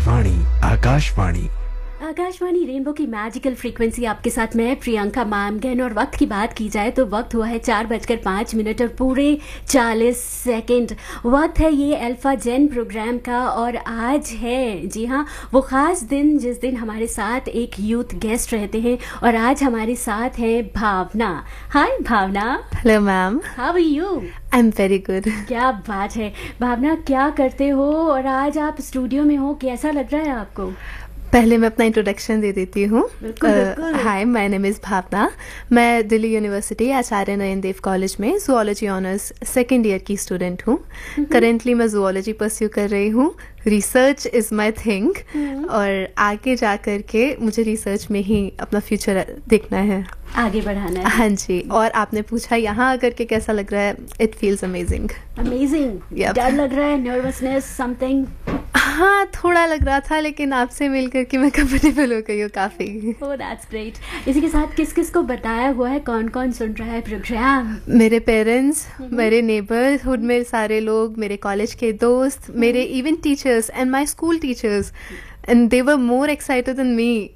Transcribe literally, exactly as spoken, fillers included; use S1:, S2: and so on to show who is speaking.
S1: वाणी Akashvani.
S2: Akashvani rainbow की magical frequency आपके साथ मैं प्रियंका मैम गैन। और वक्त की बात की जाए तो वक्त हुआ है चार बजकर पाँच मिनट और पूरे चालीस सेकंड। वक्त है ये अल्फा जेन प्रोग्राम का और आज है, जी हाँ, वो ख़ास दिन जिस दिन हमारे साथ एक यूथ गेस्ट रहते हैं। और आज हमारे साथ है भावना। हाय भावना।
S3: Hello ma'am,
S2: how are you?
S3: I am very good.
S2: क्या बात है भावना, क्या करते हो और आज आप स्टूडियो में हो, कैसा लग रहा है आपको?
S3: पहले मैं अपना इंट्रोडक्शन दे देती हूँ।
S2: बिल्कुल।
S3: हाय, माय नेम इज़ भावना। मैं दिल्ली यूनिवर्सिटी आचार्य नयन देव कॉलेज में जूलॉजी ऑनर्स सेकेंड ईयर की स्टूडेंट हूँ। करेंटली मैं जूलॉजी परस्यू कर रही हूँ। रिसर्च इज़ माय थिंग और आगे जा कर के मुझे रिसर्च में ही अपना फ्यूचर देखना है,
S2: आगे बढ़ाना है।
S3: हाँ जी। और आपने पूछा यहाँ आकर के कैसा लग रहा है? It feels amazing.
S2: Amazing.
S3: Yep.
S2: डर लग रहा है, नर्वसनेस समथिंग?
S3: हाँ, थोड़ा लग रहा था, लेकिन आपसे मिलकर के मैं कंफर्टेबल हो गई हूँ काफ़ी।
S2: Oh that's great. इसी के साथ किस किस को बताया हुआ है, कौन कौन सुन रहा है प्रोग्राम?
S3: मेरे पेरेंट्स, मेरे नेबरहुड में सारे लोग, मेरे कॉलेज के दोस्त, मेरे even teachers and my school teachers, and they were more excited than me